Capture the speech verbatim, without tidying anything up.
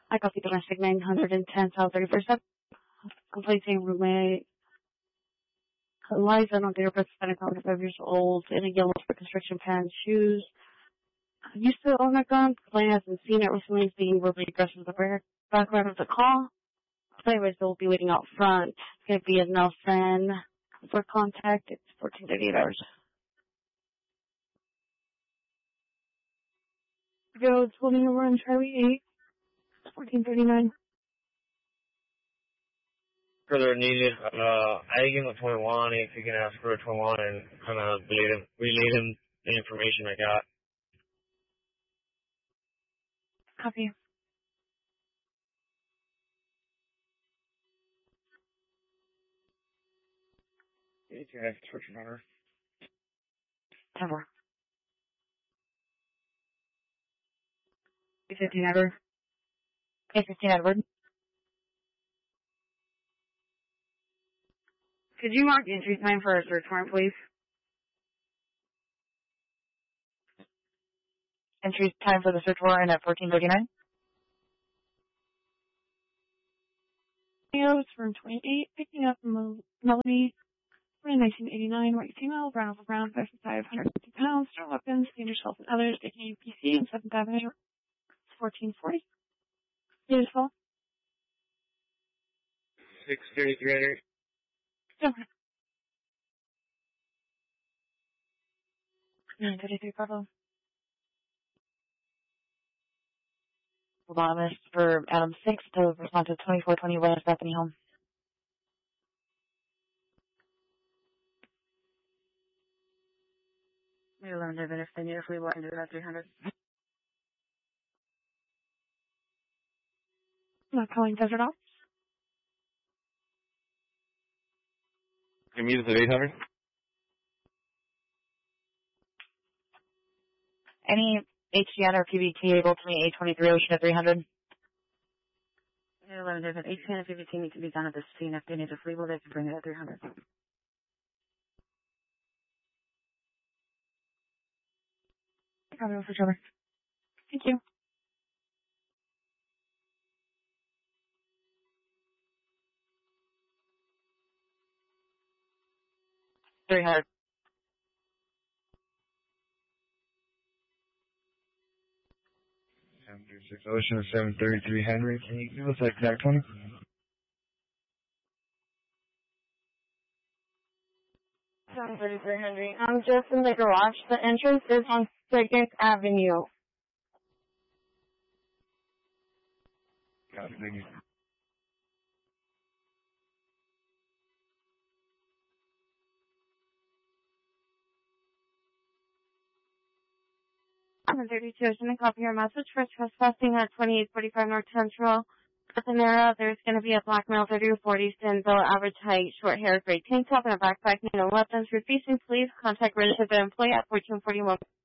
I copy domestic nine hundred ten South thirty-first Up. Complacing roommate. Liza, on date of birth, twenty-five years old, in a yellow sport constriction pants, shoes. Used to own a gun. Complaint hasn't seen it recently. Is being verbally aggressive with the background of the call. Anyways, they'll be waiting out front. It's going to be a Nelson for contact. It's fourteen thirty-eight hours. Go, it's holding over on Charlie eight. fourteen thirty-nine. Further needed, uh, I give him a twenty-one if you can ask for a twenty-one and kind of relay him, relay him the information I got. Copy. You can have switching order. ten four. A fifteen Edward. A fifteen Edward. Could you mark entry time for a search warrant, please? Entry time for the search warrant at fourteen thirty-nine. It's room twenty-eight, picking up Melanie, born in nineteen eighty-nine, white female, brown over brown, five foot five, one hundred fifty pounds, no weapons, dangerous health and others, taking U P C and seventh Avenue, fourteen forty. Beautiful. six thirty-three hundred. Okay. nine thirty-three, Bravo. Hold on, this for Adam six to respond to twenty-four twenty West Bethany Home. We learned of it if they knew if we walked into that three hundred. I'm not calling Desert Ops. Can you meet us at eight hundred? Any H D N or P V T able to meet eight twenty-three Ocean at three hundred? eleven different H D N and P V T need to be done at the scene. If they need to free will, they can bring it at three hundred. Copy for Trevor. Thank you. three hundred. seven thirty-six Ocean, seven thirty-three Henry. Can you give us that exact twenty? seven thirty-three Henry. I'm just in the garage. The entrance is on second Avenue. Got it, thank you. seven thirty-two Ocean, copy your message for trespassing at twenty-eight forty-five North Central. Panera, there's going to be a black male, thirty to forty, Stanville, average height, short hair, gray tank top, and a backpack, no weapons. Refusing, please contact registered employee at fourteen forty-one.